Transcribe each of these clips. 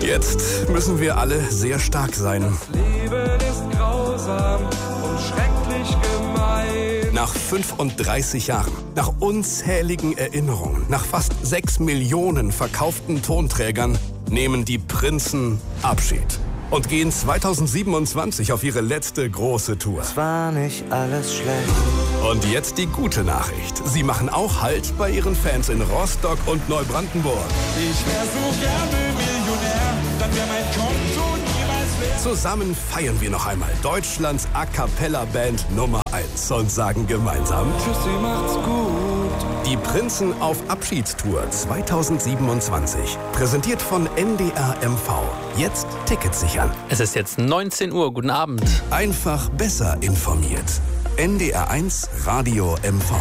Jetzt müssen wir alle sehr stark sein. Das Leben ist grausam und schrecklich gemein. Nach 35 Jahren, nach unzähligen Erinnerungen, nach fast 6 Millionen verkauften Tonträgern nehmen die Prinzen Abschied und gehen 2027 auf ihre letzte große Tour. Es war nicht alles schlecht. Und jetzt die gute Nachricht. Sie machen auch Halt bei ihren Fans in Rostock und Neubrandenburg. Ich wär so gerne Millionär, dann wär mein Konto niemals leer. Zusammen feiern wir noch einmal Deutschlands A-Cappella-Band Nummer 1 und sagen gemeinsam: Tschüssi, macht's gut. Die Prinzen auf Abschiedstour 2027. Präsentiert von NDR MV. Jetzt Tickets sichern. Es ist jetzt 19 Uhr. Guten Abend. Einfach besser informiert. NDR 1 Radio MV.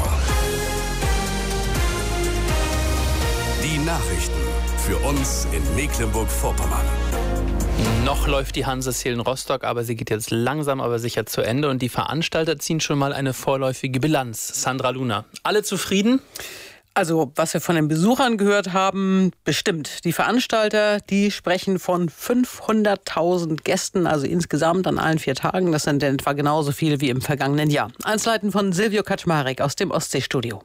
Die Nachrichten für uns in Mecklenburg-Vorpommern. Noch läuft die Hanseseel in Rostock, aber sie geht jetzt langsam aber sicher zu Ende und die Veranstalter ziehen schon mal eine vorläufige Bilanz. Sandra Luna, alle zufrieden? Also, was wir von den Besuchern gehört haben, bestimmt. Die Veranstalter, die sprechen von 500.000 Gästen, also insgesamt an allen 4 Tagen. Das sind etwa genauso viele wie im vergangenen Jahr. Einzelheiten von Silvio Kaczmarek aus dem Ostseestudio.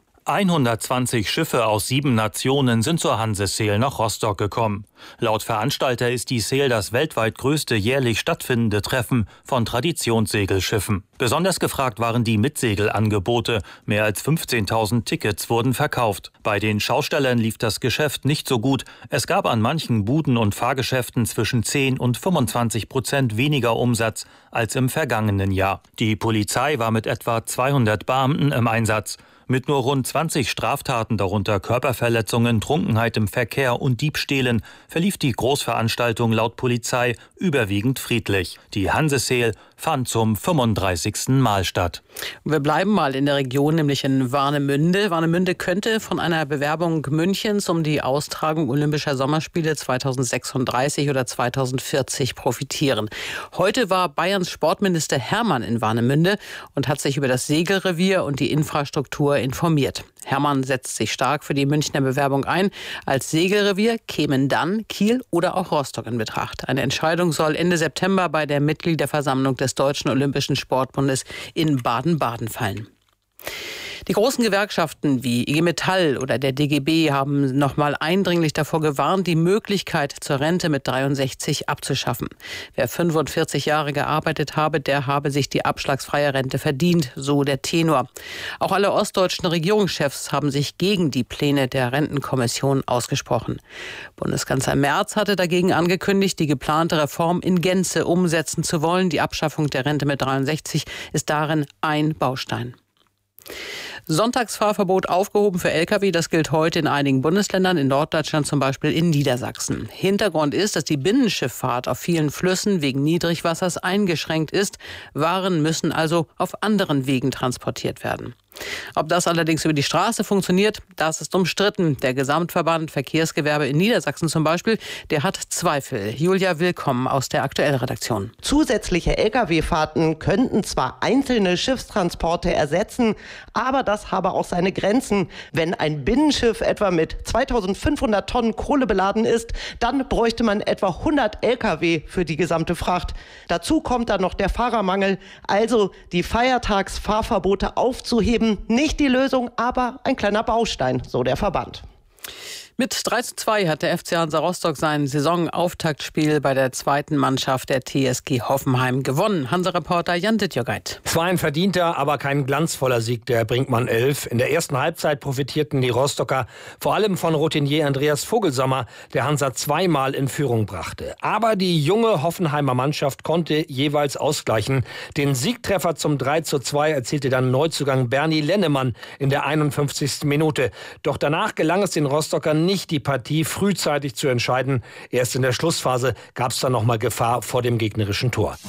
120 Schiffe aus 7 Nationen sind zur Hanseseel nach Rostock gekommen. Laut Veranstalter ist die Seel das weltweit größte jährlich stattfindende Treffen von Traditionssegelschiffen. Besonders gefragt waren die Mitsegelangebote. Mehr als 15.000 Tickets wurden verkauft. Bei den Schaustellern lief das Geschäft nicht so gut. Es gab an manchen Buden und Fahrgeschäften zwischen 10 und 25% weniger Umsatz als im vergangenen Jahr. Die Polizei war mit etwa 200 Beamten im Einsatz. Mit nur rund 20 Straftaten, darunter Körperverletzungen, Trunkenheit im Verkehr und Diebstählen, verlief die Großveranstaltung laut Polizei überwiegend friedlich. Die Hanseseel fand zum 35. Mal statt. Wir bleiben mal in der Region, nämlich in Warnemünde. Warnemünde könnte von einer Bewerbung Münchens um die Austragung Olympischer Sommerspiele 2036 oder 2040 profitieren. Heute war Bayerns Sportminister Hermann in Warnemünde und hat sich über das Segelrevier und die Infrastruktur informiert. Hermann setzt sich stark für die Münchner Bewerbung ein. Als Segelrevier kämen dann Kiel oder auch Rostock in Betracht. Eine Entscheidung soll Ende September bei der Mitgliederversammlung des Deutschen Olympischen Sportbundes in Baden-Baden fallen. Die großen Gewerkschaften wie IG Metall oder der DGB haben nochmal eindringlich davor gewarnt, die Möglichkeit zur Rente mit 63 abzuschaffen. Wer 45 Jahre gearbeitet habe, der habe sich die abschlagsfreie Rente verdient, so der Tenor. Auch alle ostdeutschen Regierungschefs haben sich gegen die Pläne der Rentenkommission ausgesprochen. Bundeskanzler Merz hatte dagegen angekündigt, die geplante Reform in Gänze umsetzen zu wollen. Die Abschaffung der Rente mit 63 ist darin ein Baustein. Sonntagsfahrverbot aufgehoben für Lkw. Das gilt heute in einigen Bundesländern, in Norddeutschland zum Beispiel in Niedersachsen. Hintergrund ist, dass die Binnenschifffahrt auf vielen Flüssen wegen Niedrigwassers eingeschränkt ist. Waren müssen also auf anderen Wegen transportiert werden. Ob das allerdings über die Straße funktioniert, das ist umstritten. Der Gesamtverband Verkehrsgewerbe in Niedersachsen zum Beispiel, der hat Zweifel. Julia Willkommen aus der Aktuellredaktion. Zusätzliche Lkw-Fahrten könnten zwar einzelne Schiffstransporte ersetzen, aber das habe auch seine Grenzen. Wenn ein Binnenschiff etwa mit 2500 Tonnen Kohle beladen ist, dann bräuchte man etwa 100 Lkw für die gesamte Fracht. Dazu kommt dann noch der Fahrermangel, also die Feiertagsfahrverbote aufzuheben. Nicht die Lösung, aber ein kleiner Baustein, so der Verband. Mit 3:2 hat der FC Hansa Rostock sein Saisonauftaktspiel bei der zweiten Mannschaft der TSG Hoffenheim gewonnen. Hansa-Reporter Jan Dittjogait. Es war ein verdienter, aber kein glanzvoller Sieg der Brinkmann 11. In der ersten Halbzeit profitierten die Rostocker vor allem von Routinier Andreas Vogelsammer, der Hansa zweimal in Führung brachte. Aber die junge Hoffenheimer Mannschaft konnte jeweils ausgleichen. Den Siegtreffer zum 3:2 erzielte dann Neuzugang Bernie Lennemann in der 51. Minute. Doch danach gelang es den Rostockern nicht, die Partie frühzeitig zu entscheiden. Erst in der Schlussphase gab es dann nochmal Gefahr vor dem gegnerischen Tor.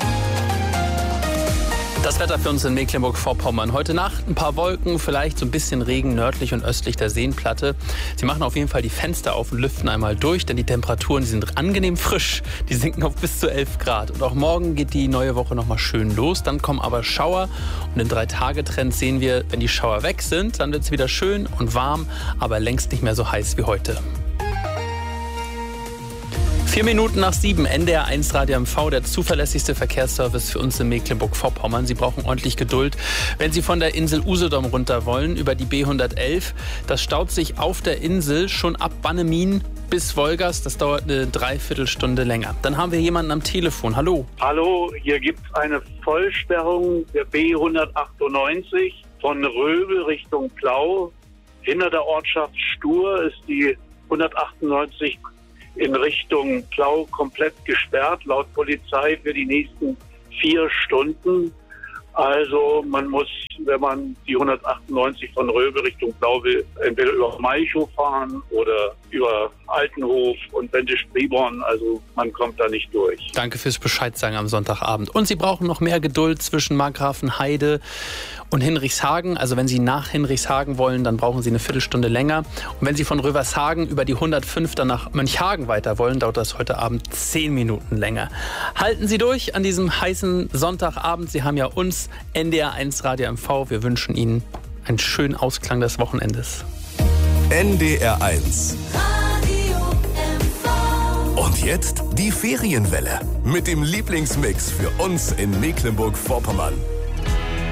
Das Wetter für uns in Mecklenburg-Vorpommern. Heute Nacht ein paar Wolken, vielleicht so ein bisschen Regen nördlich und östlich der Seenplatte. Sie machen auf jeden Fall die Fenster auf und lüften einmal durch, denn die Temperaturen, die sind angenehm frisch. Die sinken auf bis zu 11 Grad. Und auch morgen geht die neue Woche nochmal schön los. Dann kommen aber Schauer. Und im 3-Tage-Trend sehen wir, wenn die Schauer weg sind, dann wird es wieder schön und warm, aber längst nicht mehr so heiß wie heute. 4 Minuten nach 7, NDR 1 Radio MV, der zuverlässigste Verkehrsservice für uns in Mecklenburg-Vorpommern. Sie brauchen ordentlich Geduld, wenn Sie von der Insel Usedom runter wollen, über die B111. Das staut sich auf der Insel schon ab Bannemin bis Wolgast. Das dauert eine Dreiviertelstunde länger. Dann haben wir jemanden am Telefon. Hallo. Hallo, hier gibt es eine Vollsperrung der B198 von Röbel Richtung Plau. Hinter der Ortschaft Stur ist die 198 in Richtung Plau komplett gesperrt, laut Polizei für die nächsten 4 Stunden. Also man muss, wenn man die 198 von Röbel Richtung Plau will, entweder über Malchow fahren oder über Altenhof und Wendisch-Priborn. Also man kommt da nicht durch. Danke fürs Bescheid sagen am Sonntagabend. Und Sie brauchen noch mehr Geduld zwischen Markgrafenheide und Hinrichshagen. Also wenn Sie nach Hinrichshagen wollen, dann brauchen Sie eine Viertelstunde länger. Und wenn Sie von Rövershagen über die 105 dann nach Mönchhagen weiter wollen, dauert das heute Abend 10 Minuten länger. Halten Sie durch an diesem heißen Sonntagabend. Sie haben ja uns, NDR 1 Radio MV. Wir wünschen Ihnen einen schönen Ausklang des Wochenendes. NDR 1. Radio MV. Und jetzt die Ferienwelle mit dem Lieblingsmix für uns in Mecklenburg-Vorpommern.